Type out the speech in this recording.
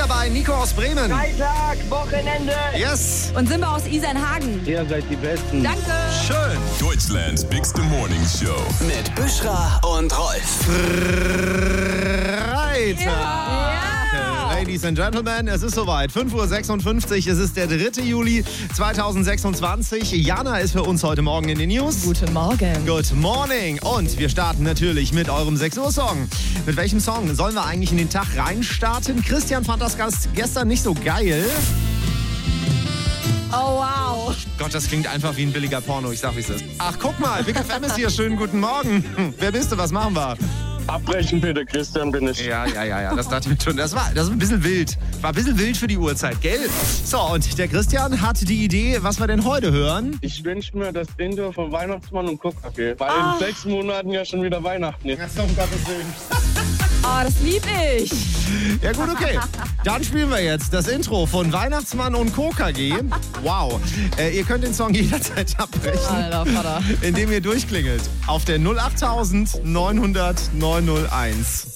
dabei Nico aus Bremen. Freitag, Wochenende. Yes. Und Simba aus Isernhagen. Ihr seid die Besten. Danke. Schön. Deutschlands Bigste Morning Show. Mit Büschra und Rolf. Ladies and Gentlemen, es ist soweit. 5.56 Uhr, es ist der 3. Juli 2026. Jana ist für uns heute Morgen in den News. Guten Morgen. Good morning. Und wir starten natürlich mit eurem 6 Uhr Song. Mit welchem Song sollen wir eigentlich in den Tag reinstarten? Christian fand das gestern nicht so geil. Oh, wow. Gott, das klingt einfach wie ein billiger Porno. Ich sag, wie es ist. Ach, guck mal, Big FM ist hier. Schönen guten Morgen. Wer bist du? Was machen wir? Abbrechen bitte, Christian bin ich. Ja, das dachte ich mir schon. Das war ein bisschen wild. War ein bisschen wild für die Uhrzeit, gell? So, und der Christian hat die Idee, was wir denn heute hören. Ich wünsche mir das Intro von Weihnachtsmann und Coca-Cola, weil in 6 Monaten ja schon wieder Weihnachten ist. Um Gottes Willen. Oh, das lieb ich. Ja gut, okay. Dann spielen wir jetzt das Intro von Weihnachtsmann und KKG. Wow. Ihr könnt den Song jederzeit abbrechen, Alter Vater. indem ihr durchklingelt auf der 08900 901.